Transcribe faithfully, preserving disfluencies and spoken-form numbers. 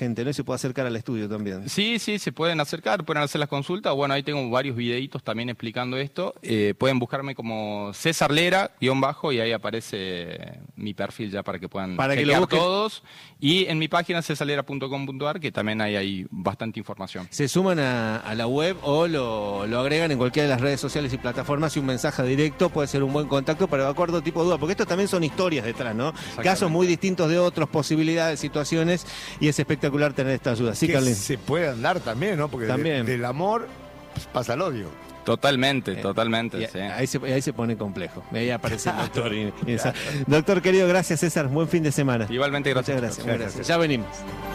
gente, ¿no? Y se puede acercar al estudio también. Sí, sí, se pueden acercar, pueden hacer las consultas. Bueno, ahí tengo varios videitos también explicando esto. Eh, pueden buscarme como César Lera, guión bajo, y ahí aparece mi perfil ya para que puedan para chequear que lo busquen todos. Y en mi página cesar lera punto com punto a r, que también hay ahí bastante información. Se suman a, a la web o lo, lo agregan en cualquiera de las redes sociales y plataformas y un mensaje directo puede ser un buen contacto para evacuar todo tipo de dudas, porque estos también son historias detrás, ¿no? Casos muy distintos de otros, posibilidades, situaciones, y es espectacular tener esta ayuda. Sí, que Carlín. se puede andar también, ¿no? Porque también. De, del amor pues, pasa el odio. Totalmente, Eh, totalmente. y, Sí. ahí, se, ahí se pone complejo. Ahí aparece el doctor. y, y esa. Doctor querido, gracias César. Buen fin de semana. Igualmente, gracias. Muchas gracias. gracias. Ya venimos.